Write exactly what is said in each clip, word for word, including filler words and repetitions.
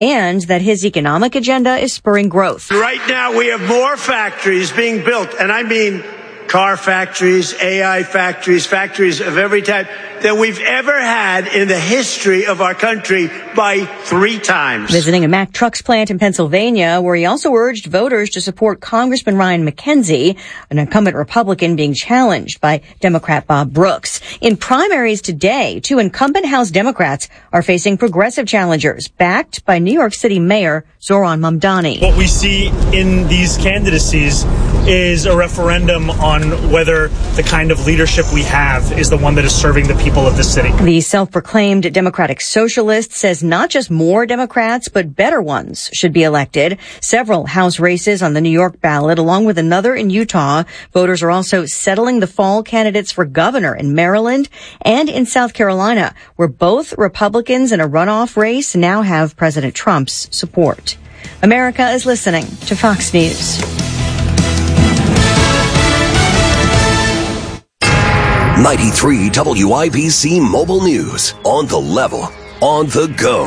and that his economic agenda is spurring growth. Right now, we have more factories being built, and I mean car factories, A I factories, factories of every type that we've ever had in the history of our country by three times. Visiting a Mack Trucks plant in Pennsylvania, where he also urged voters to support Congressman Ryan McKenzie, an incumbent Republican being challenged by Democrat Bob Brooks. In primaries today, two incumbent House Democrats are facing progressive challengers, backed by New York City Mayor Zohran Mamdani. What we see in these candidacies is a referendum on whether the kind of leadership we have is the one that is serving the people of the city. The self-proclaimed Democratic Socialist says not just more Democrats, but better ones should be elected. Several House races on the New York ballot, along with another in Utah. Voters are also settling the fall candidates for governor in Maryland and in South Carolina, where both Republicans in a runoff race now have President Trump's support. America is listening to Fox News. ninety-three W I B C Mobile News. On the level, on the go.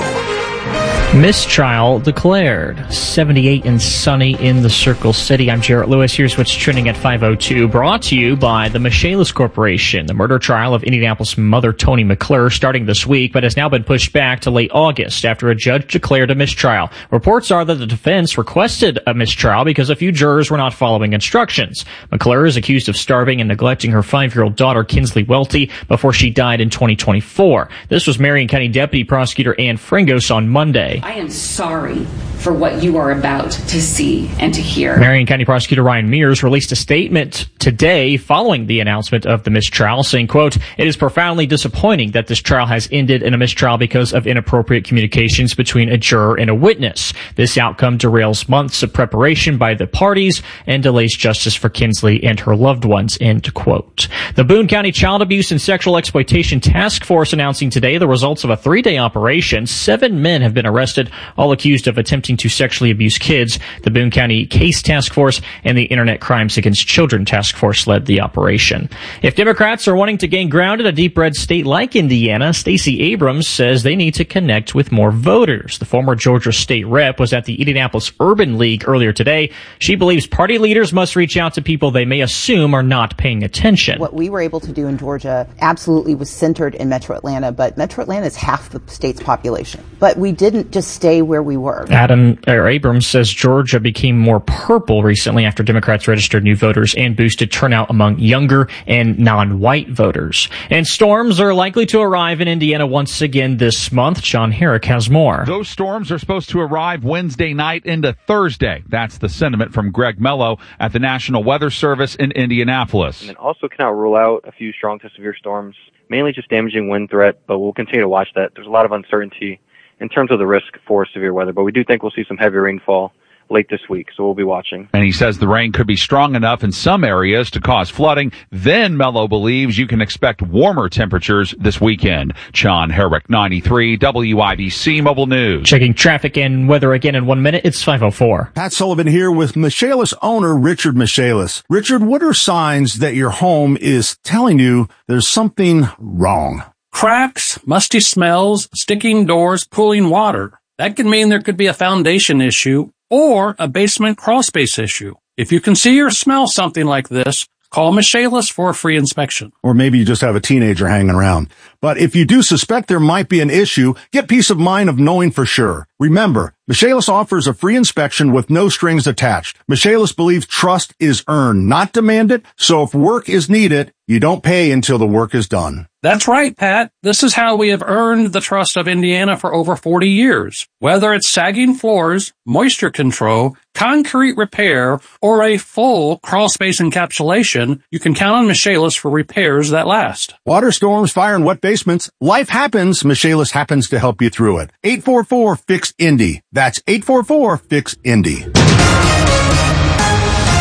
Mistrial declared. seventy-eight and sunny in the Circle City. I'm Jarrett Lewis. Here's what's trending at five oh two. Brought to you by the Michaelis Corporation. The murder trial of Indianapolis mother Tony McClure starting this week, but has now been pushed back to late August after a judge declared a mistrial. Reports are that the defense requested a mistrial because a few jurors were not following instructions. McClure is accused of starving and neglecting her five-year-old daughter Kinsley Welty before she died in twenty twenty-four. This was Marion County Deputy Prosecutor Ann Fringos on Monday. I am sorry for what you are about to see and to hear. Marion County Prosecutor Ryan Mears released a statement today following the announcement of the mistrial, saying, quote, "It is profoundly disappointing that this trial has ended in a mistrial because of inappropriate communications between a juror and a witness. This outcome derails months of preparation by the parties and delays justice for Kinsley and her loved ones," end quote. The Boone County Child Abuse and Sexual Exploitation Task Force announcing today the results of a three-day operation. Seven men have been arrested, all accused of attempting to sexually abuse kids. The Boone County Case Task Force and the Internet Crimes Against Children Task Force led the operation. If Democrats are wanting to gain ground in a deep red state like Indiana, Stacey Abrams says they need to connect with more voters. The former Georgia state rep was at the Indianapolis Urban League earlier today. She believes party leaders must reach out to people they may assume are not paying attention. What we were able to do in Georgia absolutely was centered in Metro Atlanta, but Metro Atlanta is half the state's population. But we didn't just stay where we were. Adam or Abrams says Georgia became more purple recently after Democrats registered new voters and boosted turnout among younger and non-white voters. And storms are likely to arrive in Indiana once again this month. John Herrick has more. Those storms are supposed to arrive Wednesday night into Thursday. That's the sentiment from Greg Mello at the National Weather Service in Indianapolis. And also cannot rule out a few strong to severe storms, mainly just damaging wind threat, but we'll continue to watch that. There's a lot of uncertainty in terms of the risk for severe weather, but we do think we'll see some heavy rainfall late this week, so we'll be watching. And he says the rain could be strong enough in some areas to cause flooding. Then Mello believes you can expect warmer temperatures this weekend. John Herrick, ninety-three W I B C Mobile News. Checking traffic and weather again in one minute. It's five oh four. Pat Sullivan here with Michaelis owner Richard Michaelis. Richard, what are signs that your home is telling you there's something wrong? Cracks, musty smells, sticking doors, pooling water. That can mean there could be a foundation issue or a basement crawlspace issue. If you can see or smell something like this, call Michaelis for a free inspection. Or maybe you just have a teenager hanging around. But if you do suspect there might be an issue, get peace of mind of knowing for sure. Remember, Michaelis offers a free inspection with no strings attached. Michaelis believes trust is earned, not demanded. So if work is needed, you don't pay until the work is done. That's right, Pat. This is how we have earned the trust of Indiana for over forty years. Whether it's sagging floors, moisture control, concrete repair, or a full crawlspace encapsulation, you can count on Michaelis for repairs that last. Water storms, fire, and wet basements. Life happens. Michaelis happens to help you through it. eight four four, F I X, I N D Y. That's eight four four, F I X, I N D Y.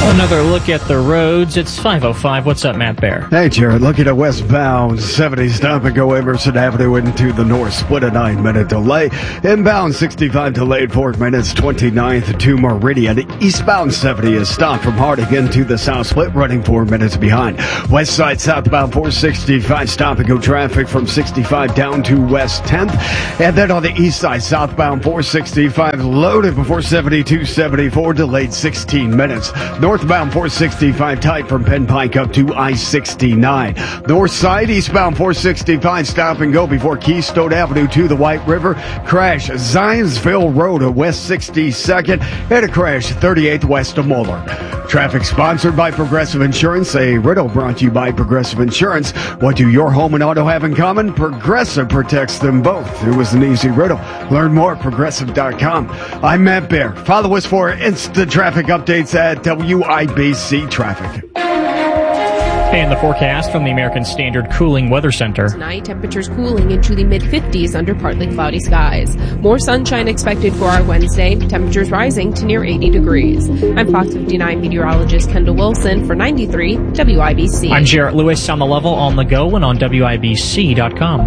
Another look at the roads. It's five oh five. What's up, Matt Bear? Hey, Jared. Looking at westbound seventy, stop and go Emerson Avenue into the north. Split a nine-minute delay. Inbound sixty-five delayed four minutes. twenty-ninth to Meridian. Eastbound seventy is stopped from Harding into the south. Split running four minutes behind. West side southbound four sixty-five stop and go traffic from sixty-five down to West tenth. And then on the east side southbound four sixty-five loaded before seventy-two seventy-four delayed sixteen minutes. Northbound four sixty-five tight from Penn Pike up to I sixty-nine. North side eastbound four sixty-five stop and go before Keystone Avenue to the White River. Crash Zionsville Road at West sixty-second and a crash thirty-eighth west of Moeller. Traffic sponsored by Progressive Insurance. A riddle brought to you by Progressive Insurance. What do your home and auto have in common? Progressive protects them both. It was an easy riddle. Learn more at progressive dot com. I'm Matt Bear. Follow us for instant traffic updates at W I B C Traffic. And the forecast from the American Standard Cooling Weather Center. Tonight, temperatures cooling into the mid-fifties under partly cloudy skies. More sunshine expected for our Wednesday. Temperatures rising to near eighty degrees. I'm Fox fifty-nine meteorologist Kendall Wilson for ninety-three W I B C. I'm Jarrett Lewis on the level, on the go, and on W I B C dot com.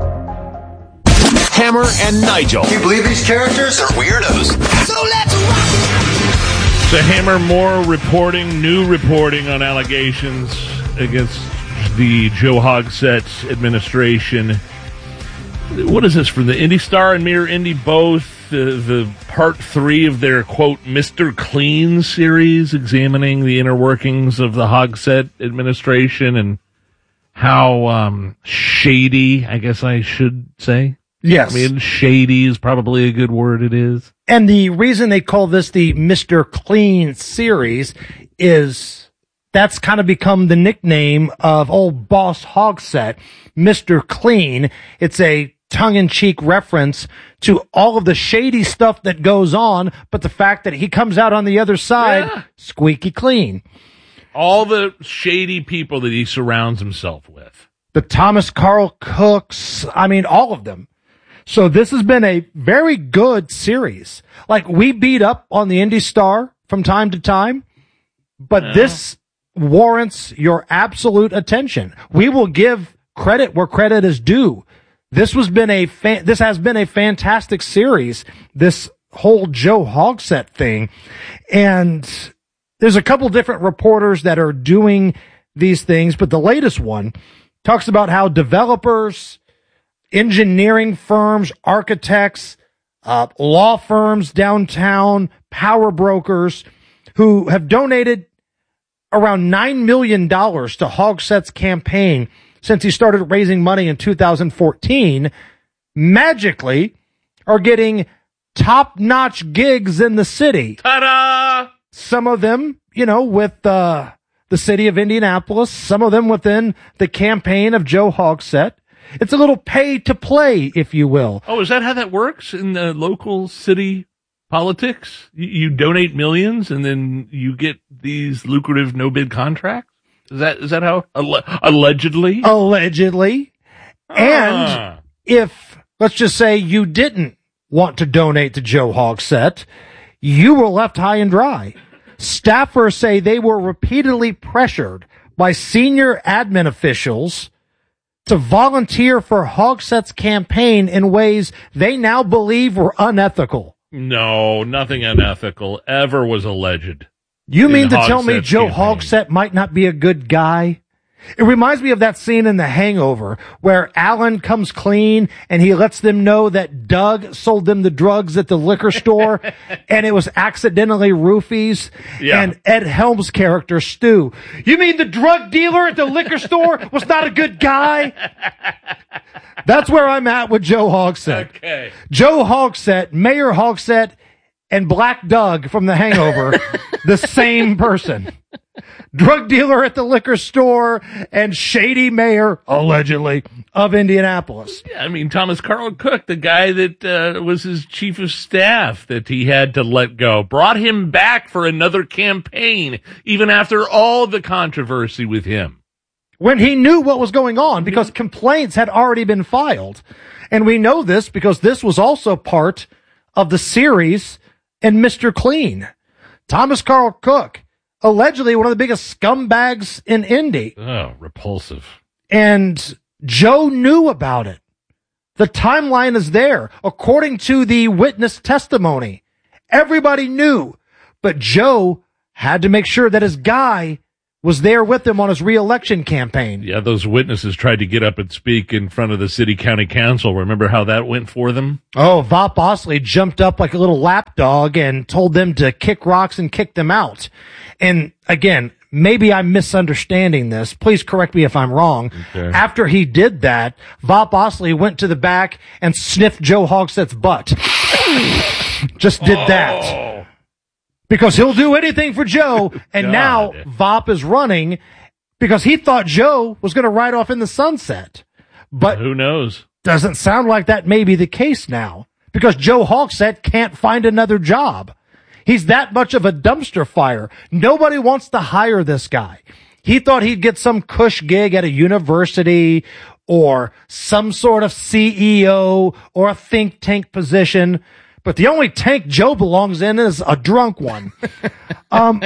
Hammer and Nigel. Can you believe these characters are weirdos? So let's rock! So Hammer, more reporting, new reporting on allegations against the Joe Hogsett administration. What is this, from the Indy Star and Mirror Indy both? The, the part three of their, quote, Mister Clean series, examining the inner workings of the Hogsett administration and how um, shady, I guess I should say. Yes. I mean, shady is probably a good word, it is. And the reason they call this the Mister Clean series is that's kind of become the nickname of old boss Hogsett, Mister Clean. It's a tongue-in-cheek reference to all of the shady stuff that goes on, but the fact that he comes out on the other side, yeah. squeaky clean. All the shady people that he surrounds himself with. The Thomas Carl Cooks, I mean, all of them. So this has been a very good series. Like, we beat up on the Indy Star from time to time, but yeah. this warrants your absolute attention. We will give credit where credit is due. This was been a fa- this has been a fantastic series, this whole Joe Hogsett thing. And there's a couple different reporters that are doing these things, but the latest one talks about how developers, engineering firms, architects, uh, law firms downtown, power brokers who have donated around nine million dollars to Hogsett's campaign since he started raising money in two thousand fourteen, magically are getting top-notch gigs in the city. Ta-da! Some of them, you know, with uh, the city of Indianapolis, some of them within the campaign of Joe Hogsett. It's a little pay to play, if you will. Oh, is that how that works in the local city politics? You, you donate millions and then you get these lucrative no-bid contracts? Is that is that how? Alle- allegedly? Allegedly. Ah. And if, let's just say you didn't want to donate to Joe Hogsett, you were left high and dry. Staffers say they were repeatedly pressured by senior admin officials to volunteer for Hogsett's campaign in ways they now believe were unethical. No, nothing unethical ever was alleged. You mean to tell me Joe Hogsett might not be a good guy? It reminds me of that scene in The Hangover where Alan comes clean and he lets them know that Doug sold them the drugs at the liquor store and it was accidentally roofies. Yeah. And Ed Helms' character, Stu, you mean the drug dealer at the liquor store was not a good guy? That's where I'm at with Joe Hogsett. Okay. Joe Hogsett, Mayor Hogsett, and Black Doug from The Hangover, the same person. Drug dealer at the liquor store and shady mayor, allegedly, of Indianapolis. Yeah, I mean, Thomas Carl Cook, the guy that uh, was his chief of staff that he had to let go, brought him back for another campaign, even after all the controversy with him. When he knew what was going on, because complaints had already been filed. And we know this because this was also part of the series in Mister Clean. Thomas Carl Cook, allegedly one of the biggest scumbags in Indy. Oh, repulsive. And Joe knew about it. The timeline is there. According to the witness testimony, everybody knew, but Joe had to make sure that his guy was there with him on his re-election campaign. Yeah, those witnesses tried to get up and speak in front of the city county council. Remember how that went for them? Oh, Vop Ostley jumped up like a little lapdog and told them to kick rocks and kick them out. And again, maybe I'm misunderstanding this. Please correct me if I'm wrong. Okay. After he did that, Vop Ostley went to the back and sniffed Joe Hogsett's butt. Just did oh. that. Because he'll do anything for Joe, and God. now Vop is running because he thought Joe was going to ride off in the sunset. But who knows? Doesn't sound like that may be the case now because Joe Hogsett can't find another job. He's that much of a dumpster fire. Nobody wants to hire this guy. He thought he'd get some cush gig at a university or some sort of C E O or a think tank position. But the only tank Joe belongs in is a drunk one. um,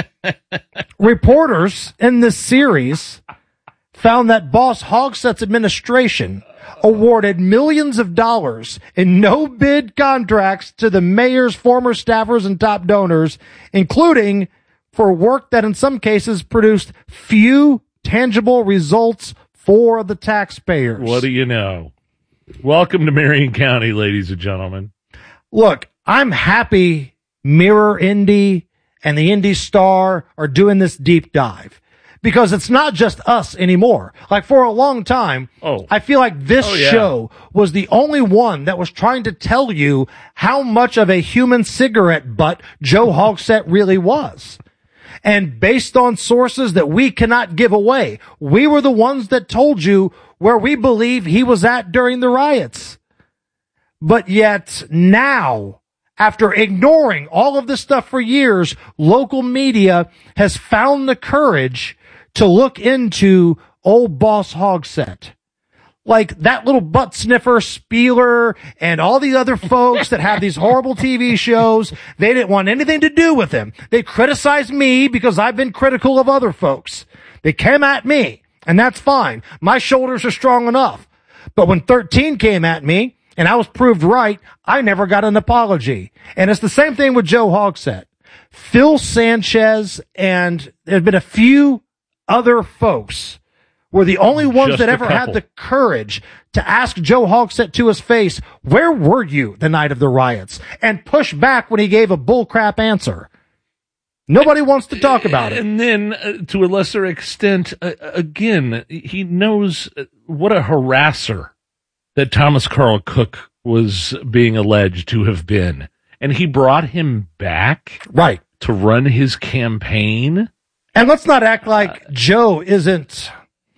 reporters in this series found that Boss Hogsett's administration awarded millions of dollars in no-bid contracts to the mayor's former staffers and top donors, including for work that in some cases produced few tangible results for the taxpayers. What do you know? Welcome to Marion County, ladies and gentlemen. Look, I'm happy Mirror Indy and the Indy Star are doing this deep dive because it's not just us anymore. Like for a long time, oh. I feel like this oh, yeah. show was the only one that was trying to tell you how much of a human cigarette butt Joe Hogsett really was. And based on sources that we cannot give away, we were the ones that told you where we believe he was at during the riots. But yet now, after ignoring all of this stuff for years, local media has found the courage to look into old Boss Hogsett. Like that little butt sniffer Spieler and all the other folks that have these horrible T V shows, they didn't want anything to do with him. They criticized me because I've been critical of other folks. They came at me, and that's fine. My shoulders are strong enough. But when thirteen came at me, and I was proved right, I never got an apology. And it's the same thing with Joe Hogsett. Phil Sanchez and there have been a few other folks were the only ones Just that a ever couple. had the courage to ask Joe Hogsett to his face, where were you the night of the riots? And push back when he gave a bullcrap answer. Nobody wants to talk about it. And then, uh, to a lesser extent, uh, again, he knows what a harasser that Thomas Carl Cook was being alleged to have been. And he brought him back right to run his campaign. And let's not act like uh, Joe isn't,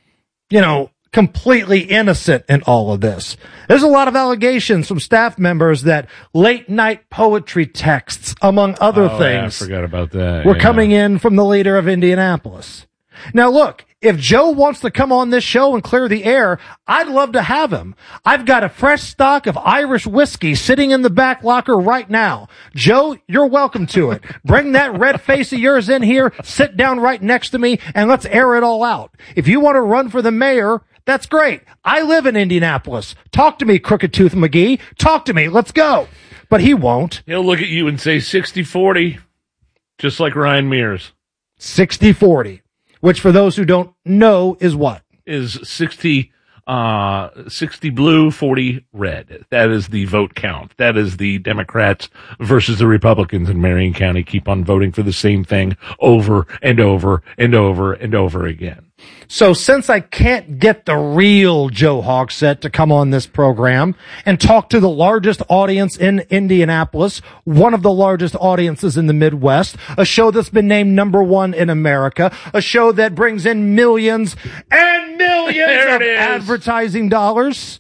you know, completely innocent in all of this. There's a lot of allegations from staff members that late night poetry texts, among other oh, things, yeah, I forgot about that. were yeah. coming in from the leader of Indianapolis. Now look, if Joe wants to come on this show and clear the air, I'd love to have him. I've got a fresh stock of Irish whiskey sitting in the back locker right now. Joe, you're welcome to it. Bring that red face of yours in here, sit down right next to me, and let's air it all out. If you want to run for the mayor, that's great. I live in Indianapolis. Talk to me, Crooked Tooth McGee. Talk to me. Let's go. But he won't. He'll look at you and say sixty forty, just like Ryan Mears. sixty forty. Which, for those who don't know, is what? Is sixty, uh, sixty blue, forty red. That is the vote count. That is the Democrats versus the Republicans in Marion County keep on voting for the same thing over and over and over and over again. So since I can't get the real Joe Hogsett to come on this program and talk to the largest audience in Indianapolis, one of the largest audiences in the Midwest, a show that's been named number one in America, a show that brings in millions and millions of advertising dollars,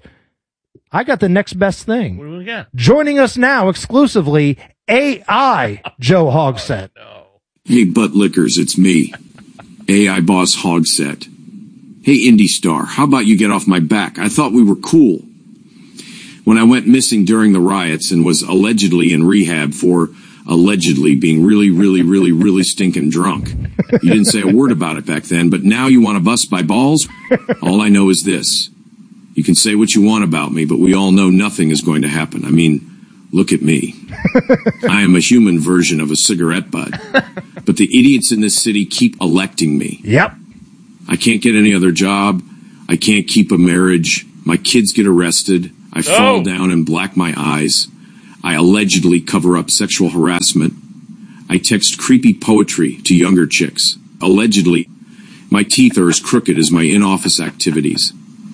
I got the next best thing. What do we got? Joining us now exclusively, A I Joe Hogsett. Oh, no. Hey, butt lickers, it's me. A I Boss Hogsett. Hey, Indy Star, how about you get off my back? I thought we were cool. When I went missing during the riots and was allegedly in rehab for allegedly being really, really, really, really stinking drunk. You didn't say a word about it back then, but now you want to bust my balls? All I know is this. You can say what you want about me, but we all know nothing is going to happen. I mean, look at me. I am a human version of a cigarette butt. But the idiots in this city keep electing me. Yep. I can't get any other job. I can't keep a marriage. My kids get arrested. I fall Oh. down and black my eyes. I allegedly cover up sexual harassment. I text creepy poetry to younger chicks. Allegedly. My teeth are as crooked as my in-office activities.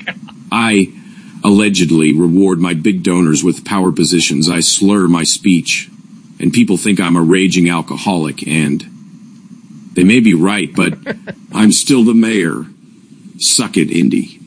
I allegedly reward my big donors with power positions. I slur my speech. And people think I'm a raging alcoholic, and they may be right, but I'm still the mayor. Suck it, Indy.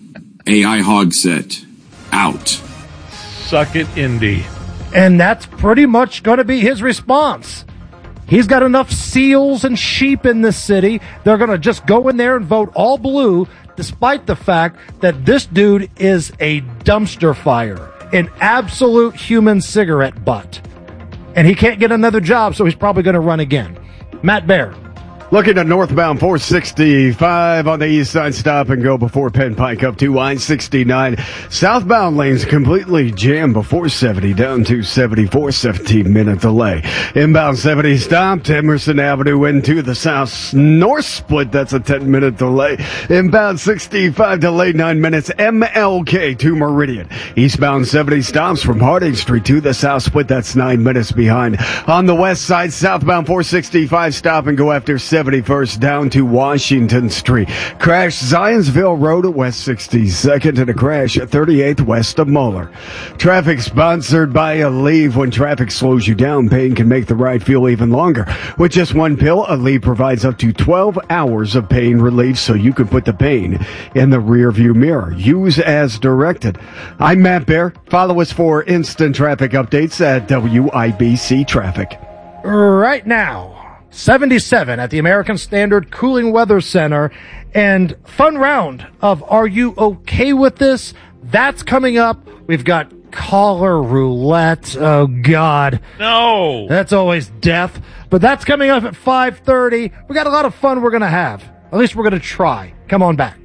A I Hogsett. Out. Suck it, Indy. And that's pretty much going to be his response. He's got enough seals and sheep in this city. They're going to just go in there and vote all blue, despite the fact that this dude is a dumpster fire, an absolute human cigarette butt. And he can't get another job, so he's probably going to run again. Matt Baer. Looking at northbound four sixty-five on the east side, stop and go before Penn Pike up to I sixty-nine. Southbound lanes completely jammed before seventy down to seventy-four, seventeen minute delay. Inbound seventy stopped, Emerson Avenue into the south north split, that's a ten minute delay. Inbound sixty-five delayed nine minutes, M L K to Meridian. Eastbound seventy stops from Harding Street to the south split, that's nine minutes behind. On the west side, southbound four sixty-five stop and go after seventy-first down to Washington Street. Crash Zionsville Road at West sixty-second and a crash at thirty-eighth west of Muller. Traffic sponsored by Aleve. When traffic slows you down, pain can make the ride feel even longer. With just one pill, Aleve provides up to twelve hours of pain relief so you can put the pain in the rearview mirror. Use as directed. I'm Matt Baer. Follow us for instant traffic updates at W I B C Traffic. Right now, seventy-seven at the American Standard Cooling Weather Center. And fun round of Are You Okay With This? That's coming up. We've got caller roulette. Oh, God. No. That's always death. But that's coming up at five thirty. We got a lot of fun we're going to have. At least we're going to try. Come on back.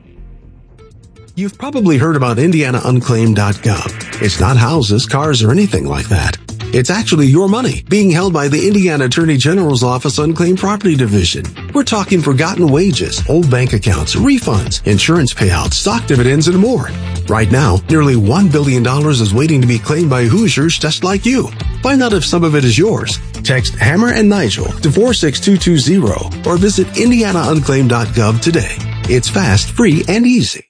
You've probably heard about Indiana Unclaimed dot gov. It's not houses, cars, or anything like that. It's actually your money being held by the Indiana Attorney General's Office Unclaimed Property Division. We're talking forgotten wages, old bank accounts, refunds, insurance payouts, stock dividends, and more. Right now, nearly one billion dollars is waiting to be claimed by Hoosiers just like you. Find out if some of it is yours. Text Hammer and Nigel to four six two two zero or visit Indiana Unclaimed dot gov today. It's fast, free, and easy.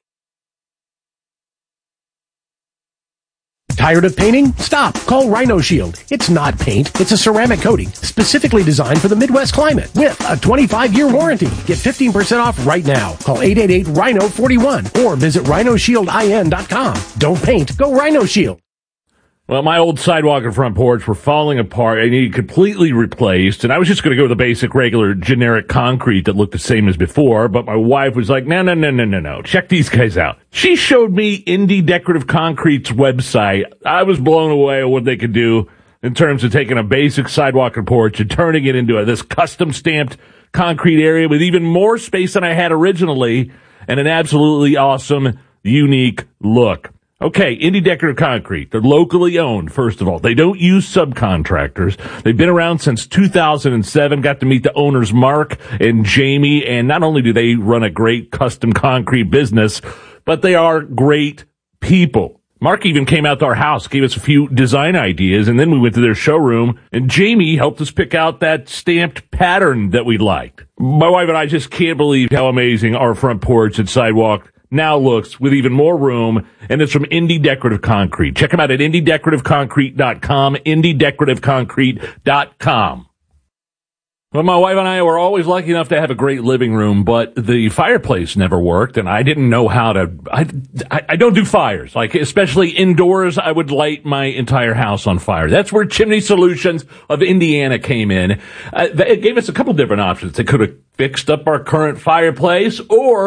Tired of painting? Stop. Call Rhino Shield. It's not paint. It's a ceramic coating specifically designed for the Midwest climate with a twenty-five year warranty. Get fifteen percent off right now. Call eight eight eight, rhino four one or visit rhino shield I N dot com. Don't paint. Go Rhino Shield. Well, my old sidewalk and front porch were falling apart. I needed completely replaced, and I was just going to go with the basic, regular, generic concrete that looked the same as before, but my wife was like, no, no, no, no, no, no. Check these guys out. She showed me Indy Decorative Concrete's website. I was blown away at what they could do in terms of taking a basic sidewalk and porch and turning it into a, this custom-stamped concrete area with even more space than I had originally and an absolutely awesome, unique look. Okay, Indy Decorative Concrete. They're locally owned, first of all. They don't use subcontractors. They've been around since two thousand seven. Got to meet the owners, Mark and Jamie. And not only do they run a great custom concrete business, but they are great people. Mark even came out to our house, gave us a few design ideas, and then we went to their showroom, and Jamie helped us pick out that stamped pattern that we liked. My wife and I just can't believe how amazing our front porch and sidewalk now looks with even more room, and it's from Indy Decorative Concrete. Check them out at indy decorative concrete dot com, indy decorative concrete dot com. Well, my wife and I were always lucky enough to have a great living room, but the fireplace never worked, and I didn't know how to, I, I, I don't do fires. Like, especially indoors, I would light my entire house on fire. That's where Chimney Solutions of Indiana came in. Uh, it gave us a couple different options. They could have fixed up our current fireplace, or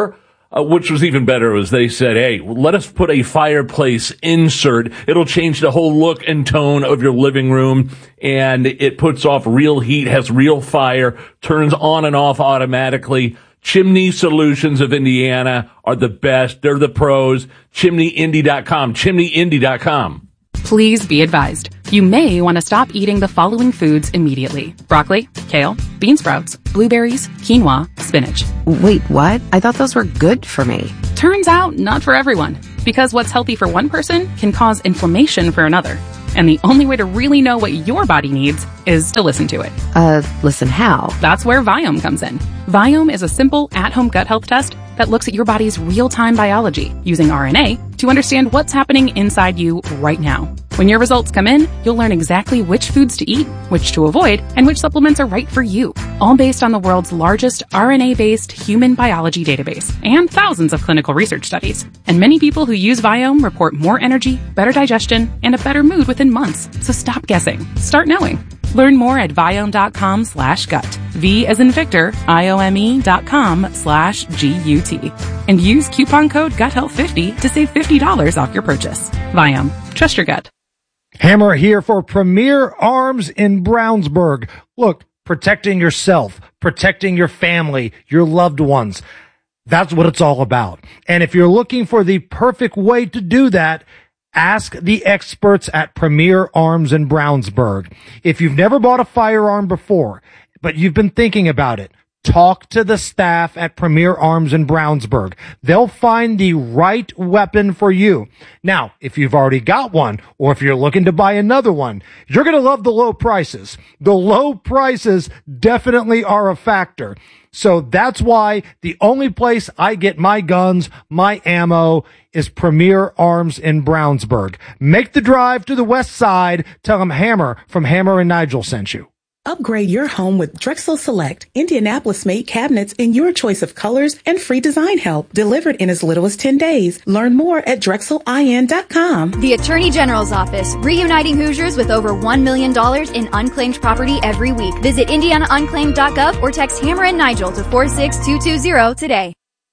Uh, which was even better, was they said, hey, let us put a fireplace insert. It'll change the whole look and tone of your living room, and it puts off real heat, has real fire, turns on and off automatically. Chimney Solutions of Indiana are the best. They're the pros. chimney indy dot com. chimney indy dot com. Please be advised. You may want to stop eating the following foods immediately. Broccoli, kale, bean sprouts, blueberries, quinoa, spinach. Wait, what? I thought those were good for me. Turns out, not for everyone. Because what's healthy for one person can cause inflammation for another. And the only way to really know what your body needs is to listen to it. Uh, listen how? That's where Viome comes in. Viome is a simple, at-home gut health test that looks at your body's real-time biology using R N A to understand what's happening inside you right now. When your results come in, you'll learn exactly which foods to eat, which to avoid, and which supplements are right for you. All based on the world's largest R N A-based human biology database and thousands of clinical research studies. And many people who use Viome report more energy, better digestion, and a better mood within months. So stop guessing. Start knowing. Learn more at Viome.com slash gut. V as in Victor, I-O-M-E dot com slash G-U-T. And use coupon code gut health fifty to save fifty dollars off your purchase. Viome. Trust your gut. Hammer here for Premier Arms in Brownsburg. Look, protecting yourself, protecting your family, your loved ones. That's what it's all about. And if you're looking for the perfect way to do that, ask the experts at Premier Arms in Brownsburg. If you've never bought a firearm before, but you've been thinking about it, talk to the staff at Premier Arms in Brownsburg. They'll find the right weapon for you. Now, if you've already got one, or if you're looking to buy another one, you're going to love the low prices. The low prices definitely are a factor. So that's why the only place I get my guns, my ammo, is Premier Arms in Brownsburg. Make the drive to the west side. Tell them Hammer from Hammer and Nigel sent you. Upgrade your home with Drexel Select, Indianapolis-made cabinets in your choice of colors and free design help, delivered in as little as ten days. Learn more at drexel I N dot com. The Attorney General's Office, reuniting Hoosiers with over one million dollars in unclaimed property every week. Visit indiana unclaimed dot gov or text Hammer and Nigel to four six two two zero today.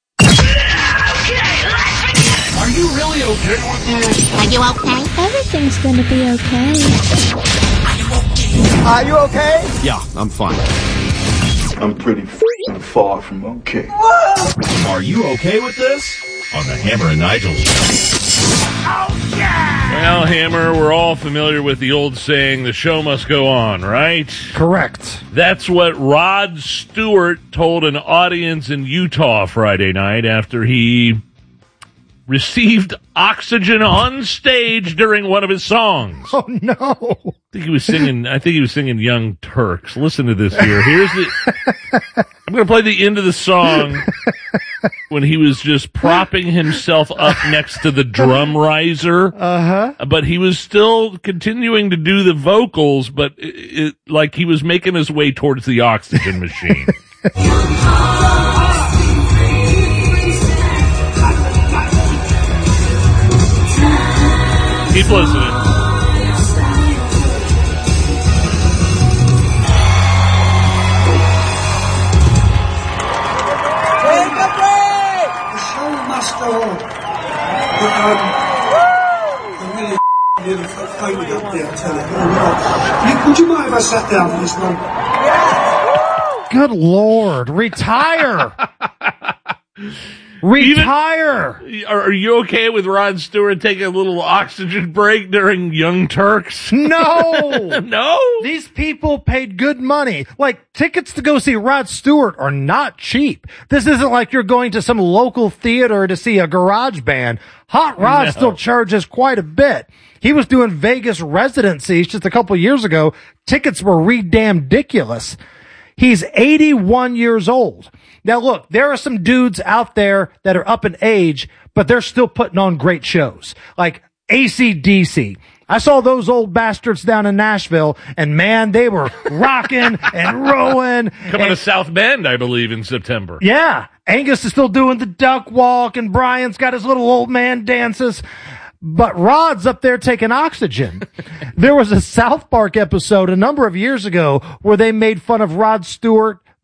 Are you really okay with this? Are you okay? Everything's gonna be okay. Are you okay? Yeah, I'm fine. I'm pretty f***ing far from okay. Are you okay with this? On the Hammer and Nigel show. Oh, yeah! Well, Hammer, we're all familiar with the old saying, the show must go on, right? Correct. That's what Rod Stewart told an audience in Utah Friday night after he received oxygen on stage during one of his songs. Oh, no. I think he was singing, I think he was singing Young Turks. Listen to this here. Here's the, I'm going to play the end of the song when he was just propping himself up next to the drum riser. Uh-huh. But he was still continuing to do the vocals, but it, it, like he was making his way towards the oxygen machine. Keep listening. Take a break! The show must go on. But, um, I really nearly felt fainted up there, I tell you. Nick, would you mind if I sat down for this one? Good Lord. Retire. Retire! Even, are, are you okay with Rod Stewart taking a little oxygen break during Young Turks? No! No? These people paid good money. Like, tickets to go see Rod Stewart are not cheap. This isn't like you're going to some local theater to see a garage band. Hot Rod No. still charges quite a bit. He was doing Vegas residencies just a couple years ago. Tickets were re-damn ridiculous. He's eighty-one years old. Now look, there are some dudes out there that are up in age, but they're still putting on great shows. Like A C D C. I saw those old bastards down in Nashville, and man, they were rocking and rolling. Coming and, to South Bend, I believe, in September. Yeah. Angus is still doing the duck walk, and Brian's got his little old man dances. But Rod's up there taking oxygen. There was a South Park episode a number of years ago where they made fun of Rod Stewart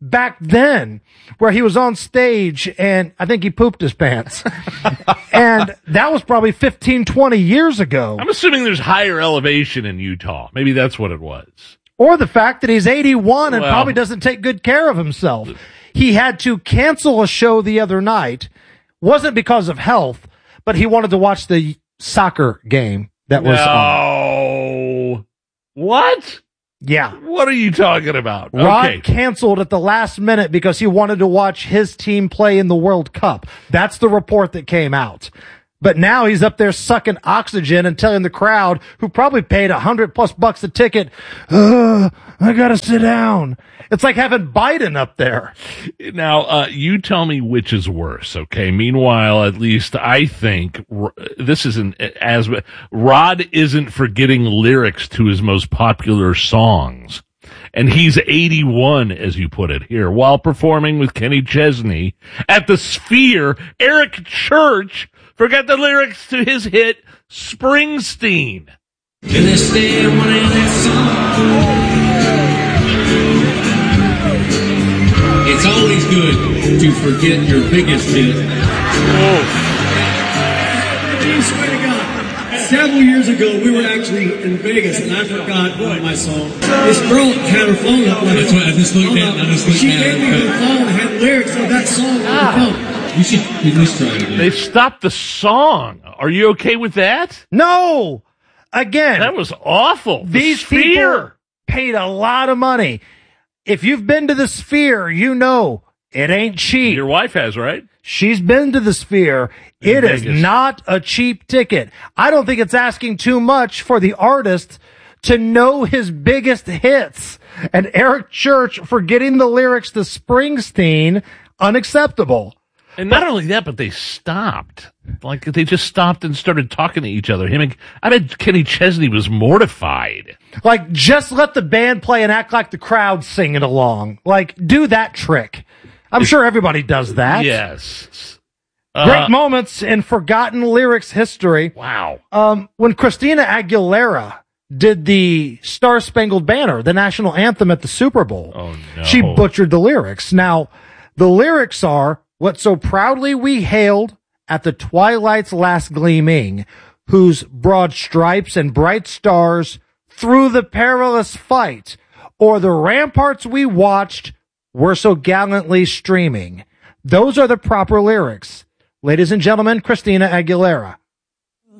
back then where he was on stage and I think he pooped his pants. And that was probably fifteen, twenty years ago. I'm assuming there's higher elevation in Utah. Maybe that's what it was. Or the fact that he's eighty-one and Well, probably doesn't take good care of himself. He had to cancel a show the other night. Wasn't because of health, but he wanted to watch the soccer game that was no. on. What? Yeah. What are you talking about? Rod Okay. canceled at the last minute because he wanted to watch his team play in the World Cup. That's the report that came out. But now he's up there sucking oxygen and telling the crowd, who probably paid a hundred plus bucks a ticket, Ugh, I gotta sit down. It's like having Biden up there. Now, uh, you tell me which is worse, okay? Meanwhile, at least I think r- this isn't as, Rod isn't forgetting lyrics to his most popular songs. And he's eighty-one, as you put it here, while performing with Kenny Chesney at the Sphere. Eric Church forgot the lyrics to his hit Springsteen. Can I stay one in that song? It's always good to forget your biggest hit. Oh. I swear to God. Several years ago, we were actually in Vegas, and I forgot one of my songs. This girl had her phone up. Like, that's why I just looked at. I just looked she at gave me her phone and had lyrics of that song on Ah. the phone. You should at least try it again. They stopped the song. Are you okay with that? No! Again. That was awful. The These Sphere. people paid a lot of money. If you've been to the Sphere, you know it ain't cheap. Your wife has, right? She's been to the Sphere. In It is Vegas. not a cheap ticket. I don't think it's asking too much for the artist to know his biggest hits. And Eric Church forgetting the lyrics to Springsteen, unacceptable. And not only that, but they stopped. Like, they just stopped and started talking to each other. Him and, I bet Kenny Chesney was mortified. Like, just let the band play and act like the crowd's singing along. Like, do that trick. I'm sure everybody does that. Yes. Great Uh, moments in forgotten lyrics history. Wow. Um, when Christina Aguilera did the Star Spangled Banner, the national anthem at the Super Bowl, oh, no. she butchered the lyrics. Now, the lyrics are, what so proudly we hailed at the twilight's last gleaming, whose broad stripes and bright stars through the perilous fight, or the ramparts we watched were so gallantly streaming. Those are the proper lyrics. Ladies and gentlemen, Christina Aguilera.